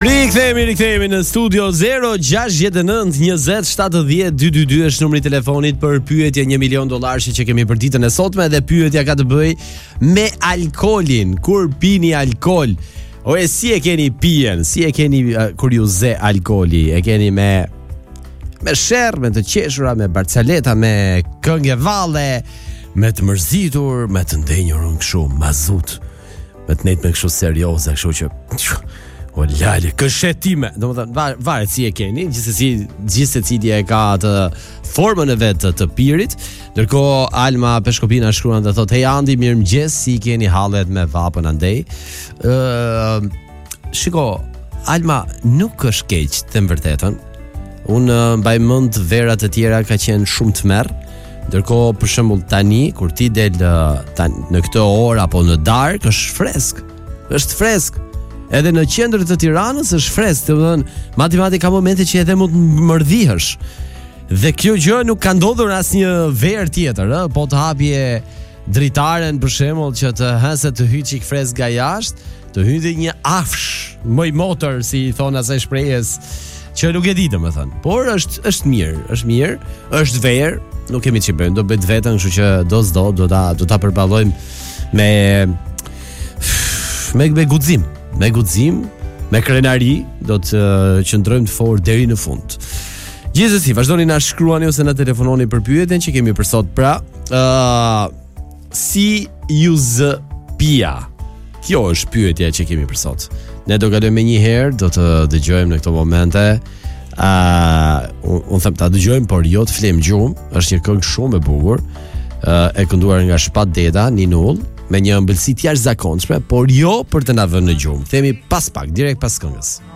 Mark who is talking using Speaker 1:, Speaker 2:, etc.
Speaker 1: Rikthehemi në studio 069 20 70 222 është numri i telefonit për pyetje $1 milion që kemi për ditën e sotme dhe pyetja ka të bëjë me alkoolin. Kur pini alkool, si e keni pijen, si e keni kur ju ze alkooli, e keni me sherr, me të qeshura, me barcaleta, me këngë valle, me të mërzitur, me të ndenjur kështu mazut, me të nejtë me kështu serioze, kështu që o lale, këshetime. Domethënë varet si e keni, gjithsecili e ka atë formën e vet të pirit. Ndërkohë Alma Peshkopina shkruan dhe thotë: "Hey Andi, mirëmëngjes, si keni hallet me vapën andej?" Shiko, Alma nuk është keq, them vërtetën. Unë mbaj mend verat e tjera ka qenë shumë tmerr. Ndërkohë për shembull tani kur ti del në këtë orë apo në darkë është fresk. Është fresk. Edhe në qendër të Tiranës është fresk, domethënë madje ka momente që edhe mund të mërdhihesh. Dhe kjo gjë nuk ka ndodhur asnjë verë tjetër, po të hapje dritaren për shembull që të hëse të hyj çik fresk nga jashtë, të hyjë një afsh, më i motor si i thon asaj shprehjes, që nuk e di domethënë. Por është mirë, është verë, nuk kemi ç'i bëjmë, do bëj vetëm, kështu që do ta përballojmë me guxim, me krenari, do të qëndrojmë të fortë deri në fund. Gjithsesi, vazhdoni na shkruani ose na telefononi për pyetjen që kemi për sot. Pra, si ju z pia? Kjo është pyetja që kemi për sot. Ne do kalojmë një herë, do të dëgjojmë në këto momente. Unë them ta dëgjojmë, por jo të flem gjumë. Është një këngë shumë e bukur, e kënduar nga Shpat Deda, Ninull, me një ëmbëlsi të jashtëzakonshme, por jo për të na vënë në gjumë. Themi pas pak, direkt pas këngës.